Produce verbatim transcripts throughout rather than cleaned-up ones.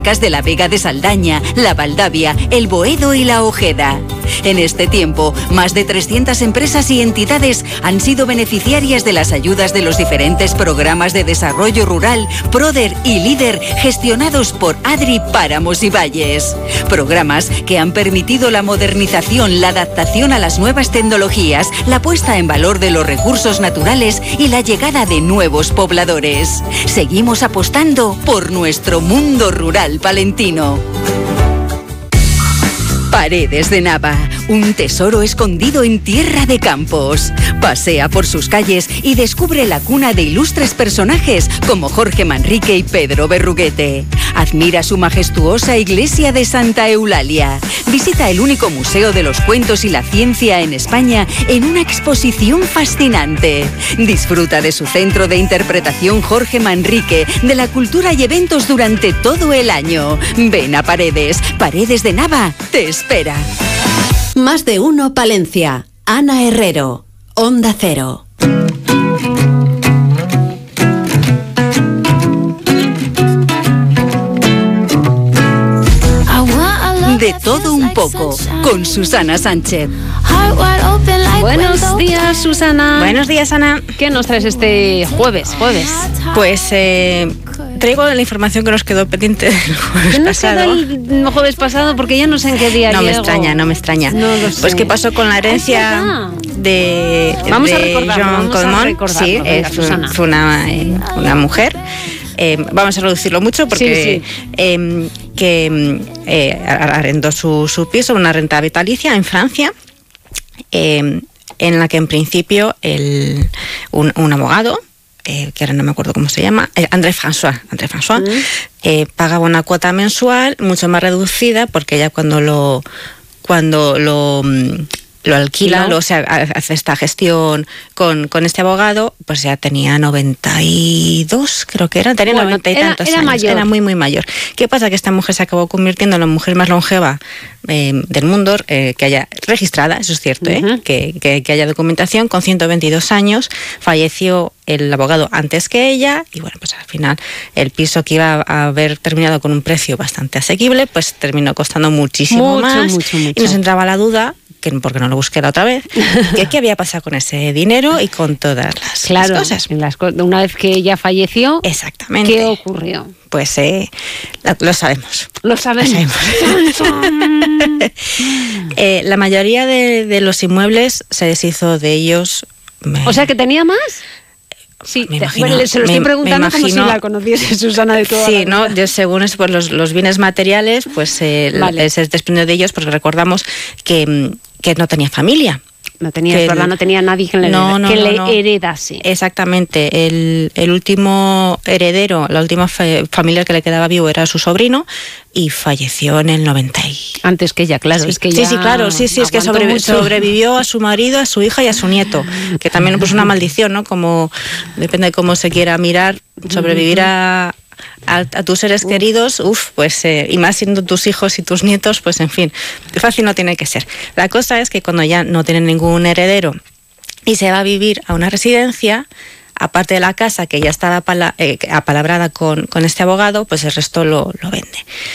de la Vega de Saldaña, la Valdavia, el Boedo y la Ojeda. En este tiempo, más de trescientas empresas y entidades han sido beneficiarias de las ayudas de los diferentes programas de desarrollo rural, Proder y Líder, gestionados por Adri Páramos y Valles. Programas que han permitido la modernización, la adaptación a las nuevas tecnologías, la puesta en valor de los recursos naturales y la llegada de nuevos pobladores. Seguimos apostando por nuestro mundo rural palentino. Paredes de Nava, un tesoro escondido en tierra de campos. Pasea por sus calles y descubre la cuna de ilustres personajes como Jorge Manrique y Pedro Berruguete. Admira su majestuosa iglesia de Santa Eulalia. Visita el único museo de los cuentos y la ciencia en España en una exposición fascinante. Disfruta de su centro de interpretación Jorge Manrique, de la cultura y eventos durante todo el año. Ven a Paredes, Paredes de Nava, te espera. Más de uno Palencia. Ana Herrero, Onda Cero. De todo un poco, con Susana Sánchez. Buenos días, Susana. Buenos días, Ana. ¿Qué nos traes este jueves? Jueves. Pues eh, traigo la información que nos quedó pendiente del jueves ¿Qué nos pasado. quedó el jueves pasado? Porque ya no sé en qué día No llego. me extraña, no me extraña. No lo sé. Pues qué pasó con la herencia de, vamos de a recordarlo, John vamos a Colmont. recordarlo, Sí, venga, es, Susana. fue una, eh, una mujer. Eh, vamos a reducirlo mucho porque sí, sí. Eh, que eh, arrendó su, su piso, una renta vitalicia en Francia, eh, en la que en principio el, un, un abogado, eh, que ahora no me acuerdo cómo se llama, eh, André François, André François mm. eh, pagaba una cuota mensual mucho más reducida porque ella cuando lo cuando lo lo alquila, lo, o sea, hace esta gestión con, con este abogado, pues ya tenía noventa y dos, creo que era, tenía bueno, noventa y era, tantos era años, mayor. Era muy, muy mayor. ¿Qué pasa? Que esta mujer se acabó convirtiendo en la mujer más longeva eh, del mundo, eh, que haya registrada, eso es cierto, uh-huh. eh, que, que, que haya documentación, con ciento veintidós años, falleció el abogado antes que ella, y bueno, pues al final el piso que iba a haber terminado con un precio bastante asequible, pues terminó costando muchísimo mucho, más, mucho, mucho. y nos entraba la duda, que porque no lo busqué la otra vez, que qué había pasado con ese dinero y con todas las, claro, las cosas. Las, una vez que ella falleció, exactamente. ¿Qué ocurrió? Pues eh, lo, lo sabemos. Lo sabemos. Lo sabemos. eh, la mayoría de, de los inmuebles se deshizo de ellos. Me... O sea, que tenía más. Sí, me imagino, bueno, se lo estoy me, preguntando me imagino, como si la conociese Susana de toda sí, la vida. ¿no? Yo, según es, pues, los, los bienes materiales, pues eh, vale. se desprendió de ellos, porque recordamos que, que no tenía familia. No tenía, que verdad, el, no tenía nadie que le, no, no, que no, le no. heredase. Exactamente. El, el último heredero, la última fe, familiar que le quedaba vivo era su sobrino y falleció en el noventa. Y... Antes que ella, claro. Sí, es que sí, sí, claro. Sí, sí, es que sobrevi- sobrevivió a su marido, a su hija y a su nieto. Que también es pues, una maldición, ¿no? Como depende de cómo se quiera mirar, sobrevivir a... A, a tus seres queridos, uff, pues, eh, y más siendo tus hijos y tus nietos, pues en fin, fácil no tiene que ser. La cosa es que cuando ya no tienen ningún heredero y se va a vivir a una residencia, aparte de la casa que ya estaba apala, eh, apalabrada con, con este abogado, pues el resto lo, lo vende.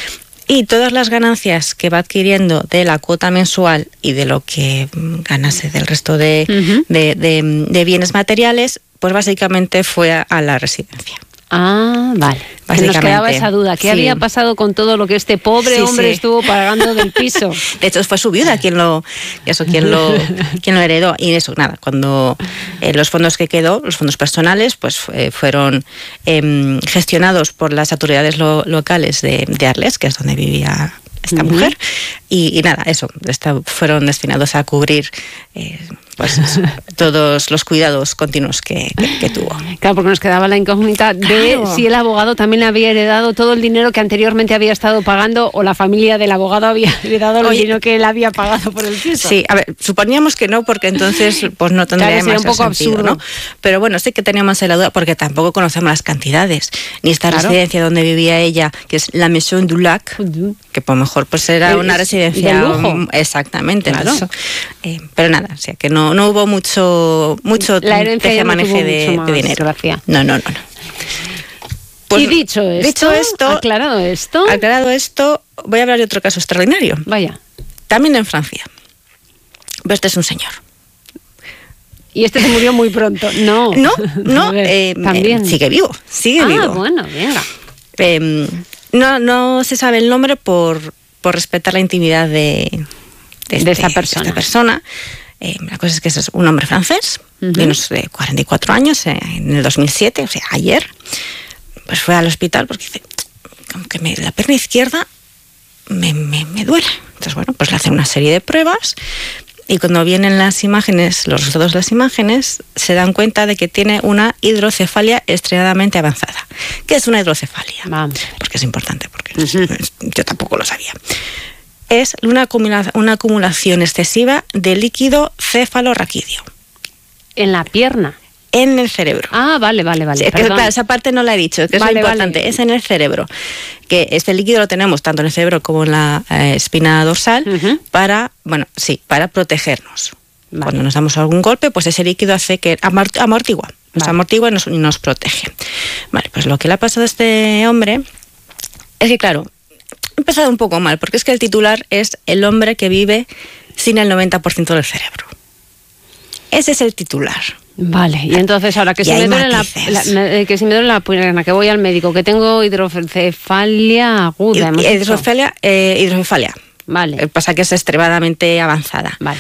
Y todas las ganancias que va adquiriendo de la cuota mensual y de lo que ganase del resto de, uh-huh. de, de, de bienes materiales, pues básicamente fue a, a la residencia. Ah, vale. Que nos quedaba esa duda. ¿Qué sí. había pasado con todo lo que este pobre sí, hombre sí. estuvo pagando del piso? De hecho, fue su viuda quien lo, eso, quien lo, quien lo heredó. Y eso, nada, cuando eh, los fondos que quedó, los fondos personales, pues eh, fueron eh, gestionados por las autoridades lo, locales de, de Arles, que es donde vivía esta uh-huh. mujer. Y, y nada, eso, esta, fueron destinados a cubrir eh, pues todos los cuidados continuos que, que, que tuvo. Claro, porque nos quedaba la incógnita de claro. si el abogado también había heredado todo el dinero que anteriormente había estado pagando o la familia del abogado había heredado el Oye, dinero que él había pagado por el piso. Sí, a ver, suponíamos que no, porque entonces pues no tendría claro, más un poco sentido, absurdo. ¿no? Pero bueno, sí que teníamos la duda, porque tampoco conocemos las cantidades, ni esta claro. residencia donde vivía ella, que es la Maison du Lac, uh-huh. que por lo mejor pues era el, una residencia de lujo. Exactamente, claro. entonces, eh, pero nada, o sea que no, no hubo mucho mucho la herencia maneje no de, de dinero. No, no, no, no. Pues, y dicho esto, dicho esto, aclarado esto, aclarado esto, voy a hablar de otro caso extraordinario. Vaya. También en Francia. Pero este es un señor. Y este se murió muy pronto. No. No, no. Eh, También. Eh, sigue vivo, sigue ah, vivo. Ah, bueno, venga. Eh, no, no se sabe el nombre por, por respetar la intimidad de, de, este, de esta persona. De esta persona. Eh, la cosa es que es un hombre francés, uh-huh. de unos de cuarenta y cuatro años, eh, en el dos mil siete, o sea, ayer. Pues fue al hospital porque dice, como que me, la pierna izquierda me, me, me duele. Entonces, bueno, pues le hacen una serie de pruebas y cuando vienen las imágenes, los resultados de las imágenes, se dan cuenta de que tiene una hidrocefalia extremadamente avanzada. ¿Qué es una hidrocefalia? Vamos. Porque es importante, porque uh-huh. yo tampoco lo sabía. Es una, acumula- una acumulación excesiva de líquido cefalorraquídeo. ¿En la pierna? En el cerebro. Ah, vale, vale, vale. Sí, que, claro, esa parte no la he dicho, que es vale, lo importante. Vale. Es en el cerebro. Que este líquido lo tenemos tanto en el cerebro como en la eh, espina dorsal uh-huh. para, bueno, sí, para protegernos. Vale. Cuando nos damos algún golpe, pues ese líquido hace que amort- amortigua, nos vale. amortigua y nos, y nos protege. Vale, pues lo que le ha pasado a este hombre es que, claro, ha empezado un poco mal, porque es que el titular es el hombre que vive sin el noventa por ciento del cerebro. Ese es el titular. Vale, y entonces ahora que, si me, duele la, la, que si me duele la pierna, que voy al médico, que tengo hidrocefalia aguda. Hid- hidrocefalia, eh, hidrocefalia. Vale. Lo que pasa que es extremadamente avanzada. Vale.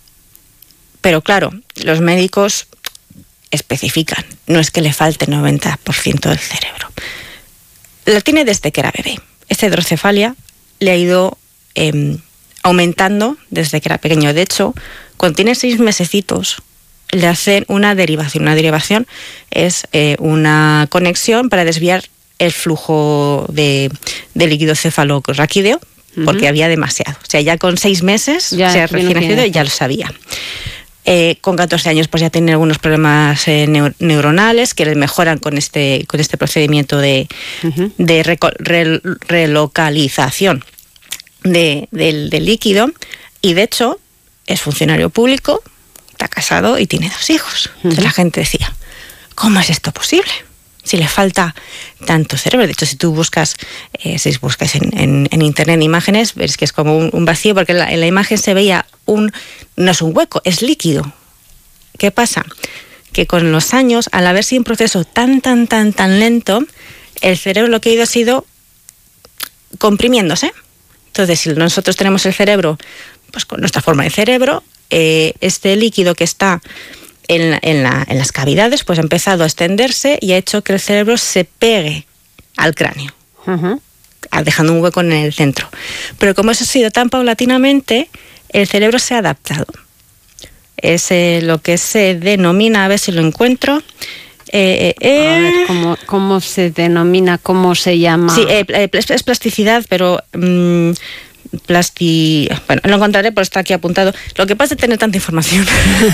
Pero claro, los médicos especifican, no es que le falte el noventa por ciento del cerebro. La tiene desde que era bebé. Esta hidrocefalia le ha ido eh, aumentando desde que era pequeño. De hecho, cuando tiene seis mesecitos, le hacen una derivación. Una derivación es eh, una conexión para desviar el flujo de, de líquido cefalorraquídeo, uh-huh. porque había demasiado. O sea, ya con seis meses, ya, o sea, recién nacido, ya lo sabía. Eh, con catorce años pues ya tiene algunos problemas eh, neur- neuronales que le mejoran con este, con este procedimiento de, uh-huh. de reco- re- relocalización de, del, del líquido. Y de hecho, es funcionario público, está casado y tiene dos hijos. Uh-huh. Entonces la gente decía, ¿cómo es esto posible? Si le falta tanto cerebro. De hecho, si tú buscas, eh, si buscas en, en, en internet imágenes, ves que es como un, un vacío, porque en la, en la imagen se veía un, no es un hueco, es líquido. ¿Qué pasa? Que con los años, al haber sido un proceso tan, tan, tan, tan lento, el cerebro lo que ha ido ha sido comprimiéndose. Entonces, si nosotros tenemos el cerebro, pues con nuestra forma de cerebro, eh, este líquido que está en, la, en, la, en las cavidades, pues ha empezado a extenderse y ha hecho que el cerebro se pegue al cráneo, uh-huh. dejando un hueco en el centro. Pero como eso ha sido tan paulatinamente, el cerebro se ha adaptado. Es eh, lo que se denomina, a ver si lo encuentro. Eh, eh, a ver, ¿cómo, ¿cómo se denomina? ¿Cómo se llama? Sí, eh, es plasticidad, pero... Mmm, Plasti... Bueno, lo encontraré, pero está aquí apuntado. Lo que pasa es tener tanta información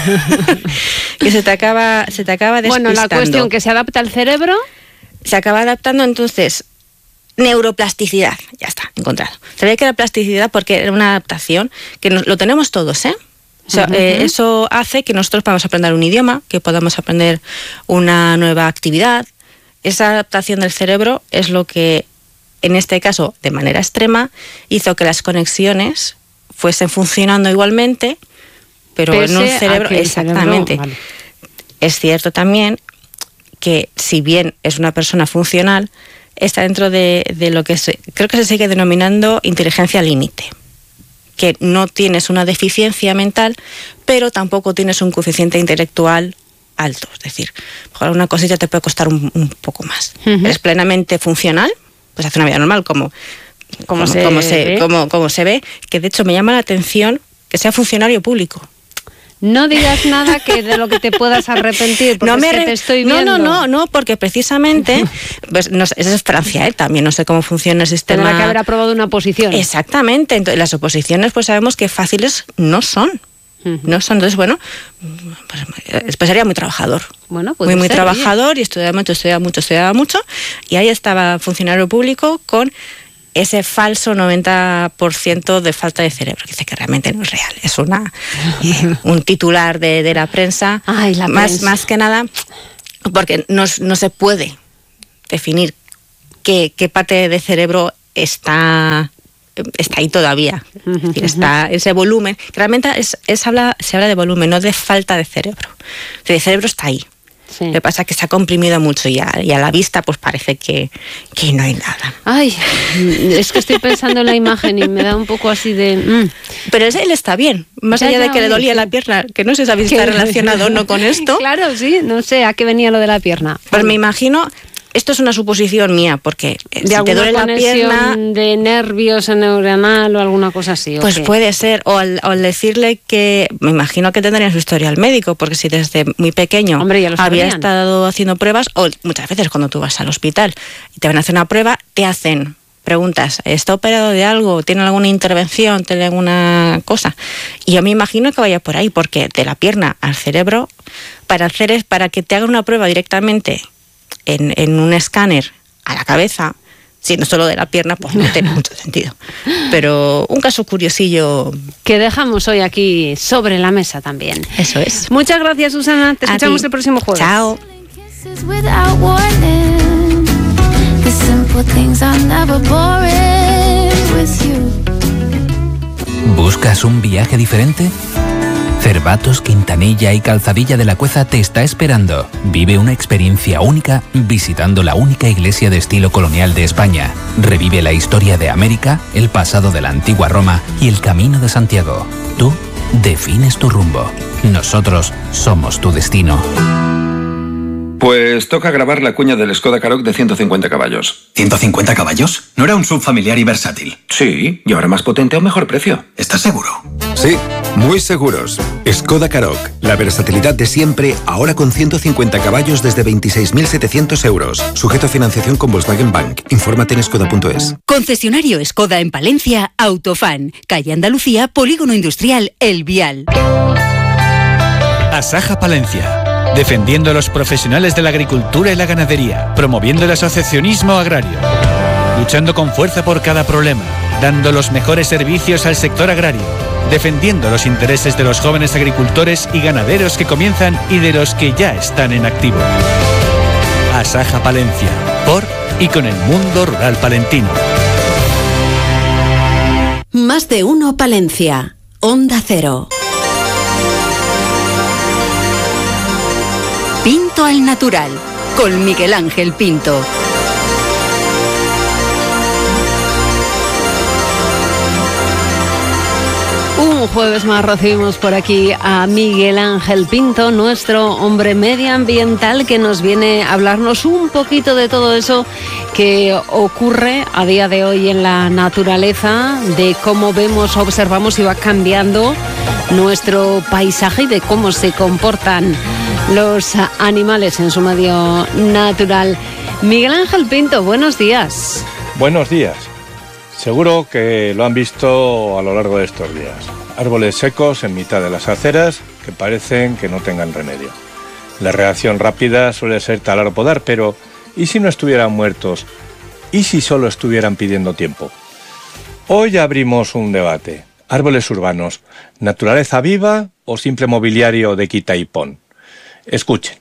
que se te acaba, se te acaba despistando. Bueno, la cuestión que se adapta al cerebro. Se acaba adaptando, entonces, neuroplasticidad. Ya está, encontrado. Sabía que era plasticidad porque era una adaptación que nos, lo tenemos todos, ¿eh? O sea, uh-huh. eh, eso hace que nosotros podamos aprender un idioma, que podamos aprender una nueva actividad. Esa adaptación del cerebro es lo que, en este caso, de manera extrema, hizo que las conexiones fuesen funcionando igualmente, pero Pese en un cerebro... Exactamente. Cerebro, vale. Es cierto también que, si bien es una persona funcional, está dentro de, de lo que se, creo que se sigue denominando inteligencia límite, que no tienes una deficiencia mental, pero tampoco tienes un coeficiente intelectual alto. Es decir, mejor una cosilla te puede costar un, un poco más. Uh-huh. Eres plenamente funcional, pues hace una vida normal, como, como, como, se, como, se, como, como se ve, que de hecho me llama la atención que sea funcionario público. No digas nada que de lo que te puedas arrepentir, porque no me es que re... te estoy no, viendo. No, no, no, porque precisamente, pues no sé, esa es Francia, ¿eh? También no sé cómo funciona el sistema. Tendrá que haber aprobado una oposición. Exactamente, entonces las oposiciones pues sabemos que fáciles no son. Uh-huh. No son, entonces bueno, pues, pues sería muy trabajador. Bueno, muy, muy ser, trabajador, oye. y estudiaba mucho, estudiaba mucho, estudiaba mucho, y ahí estaba funcionario público con ese falso noventa por ciento de falta de cerebro, que dice que realmente no es real, es una eh, un titular de, de la prensa. Ay, la más, prensa. Más que nada, porque no, no se puede definir qué, qué parte de cerebro está, está ahí todavía. Es decir, está ese volumen. Realmente es, es habla, se habla de volumen, no de falta de cerebro. O sea, el cerebro está ahí. Sí. Lo que pasa es que se ha comprimido mucho y a, y a la vista pues parece que, que no hay nada. Ay, es que estoy pensando en la imagen y me da un poco así de... Mm. Pero él está bien, más ya, allá ya, de que le dolía sí. la pierna, que no sé si está relacionado o no con esto. Claro, sí, no sé a qué venía lo de la pierna. Pues bueno. Me imagino... Esto es una suposición mía, porque de si te duele la pierna... de nervios neuronal o alguna cosa así. Pues qué? Puede ser, o al, o al decirle que... Me imagino que tendría su historial médico, porque si desde muy pequeño Hombre, ya lo había estado haciendo pruebas, o muchas veces cuando tú vas al hospital y te van a hacer una prueba, te hacen preguntas, ¿está operado de algo? ¿Tiene alguna intervención? ¿Tiene alguna cosa? Y yo me imagino que vaya por ahí, porque de la pierna al cerebro, para hacer es para que te hagan una prueba directamente... En, en un escáner a la cabeza, siendo solo de la pierna, pues no tiene mucho sentido. Pero un caso curiosillo... Que dejamos hoy aquí sobre la mesa también. Eso es. Muchas gracias, Susana. Te escuchamos el próximo jueves. Chao. ¿Buscas un viaje diferente? Cervatos, Quintanilla y Calzadilla de la Cueza te está esperando. Vive una experiencia única visitando la única iglesia de estilo colonial de España. Revive la historia de América, el pasado de la antigua Roma y el camino de Santiago. Tú defines tu rumbo. Nosotros somos tu destino. Pues toca grabar la cuña del Skoda Karoq de ciento cincuenta caballos. ¿ciento cincuenta caballos? ¿No era un sub familiar y versátil? Sí, y ahora más potente a un mejor precio. ¿Estás seguro? Sí, muy seguros. Skoda Karoq, la versatilidad de siempre, ahora con ciento cincuenta caballos desde veintiséis mil setecientos euros. Sujeto a financiación con Volkswagen Bank. Infórmate en skoda punto es. Concesionario Skoda en Palencia, Autofan. Calle Andalucía, Polígono Industrial El Vial. Asaja Palencia. Defendiendo a los profesionales de la agricultura y la ganadería, promoviendo el asociacionismo agrario, luchando con fuerza por cada problema, dando los mejores servicios al sector agrario, defendiendo los intereses de los jóvenes agricultores y ganaderos que comienzan y de los que ya están en activo. Asaja Palencia, por y con el mundo rural palentino. Más de uno Palencia, Onda Cero. Pinto al natural, con Miguel Ángel Pinto. Un jueves más recibimos por aquí a Miguel Ángel Pinto, nuestro hombre medioambiental, que nos viene a hablarnos un poquito de todo eso que ocurre a día de hoy en la naturaleza, de cómo vemos, observamos y va cambiando nuestro paisaje y de cómo se comportan los animales en su medio natural. Miguel Ángel Pinto, buenos días. Buenos días. Seguro que lo han visto a lo largo de estos días. Árboles secos en mitad de las aceras que parecen que no tengan remedio. La reacción rápida suele ser talar o podar, pero ¿y si no estuvieran muertos? ¿Y si solo estuvieran pidiendo tiempo? Hoy abrimos un debate. Árboles urbanos, ¿naturaleza viva o simple mobiliario de quita y pon? Escuchen.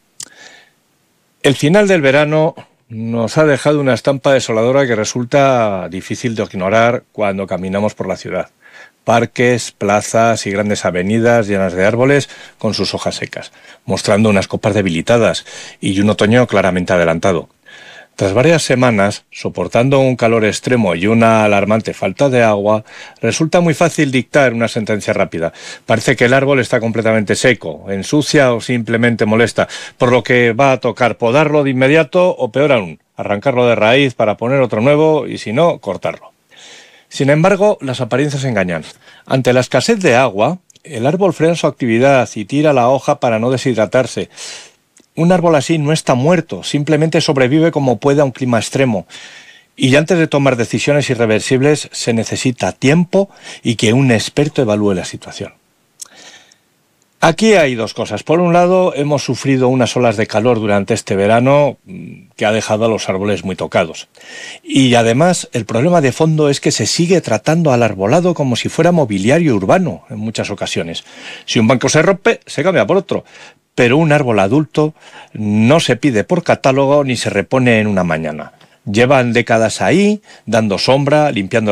El final del verano nos ha dejado una estampa desoladora que resulta difícil de ignorar cuando caminamos por la ciudad. Parques, plazas y grandes avenidas llenas de árboles con sus hojas secas, mostrando unas copas debilitadas y un otoño claramente adelantado. Tras varias semanas, soportando un calor extremo y una alarmante falta de agua, resulta muy fácil dictar una sentencia rápida. Parece que el árbol está completamente seco, ensucia o simplemente molesta, por lo que va a tocar podarlo de inmediato o, peor aún, arrancarlo de raíz para poner otro nuevo y, si no, cortarlo. Sin embargo, las apariencias engañan. Ante la escasez de agua, el árbol frena su actividad y tira la hoja para no deshidratarse. Un árbol así no está muerto, simplemente sobrevive como puede a un clima extremo. Y antes de tomar decisiones irreversibles se necesita tiempo y que un experto evalúe la situación. Aquí hay dos cosas. Por un lado, hemos sufrido unas olas de calor durante este verano que ha dejado a los árboles muy tocados. Y además, el problema de fondo es que se sigue tratando al arbolado como si fuera mobiliario urbano en muchas ocasiones. Si un banco se rompe, se cambia por otro. Pero un árbol adulto no se pide por catálogo ni se repone en una mañana. Llevan décadas ahí, dando sombra, limpiando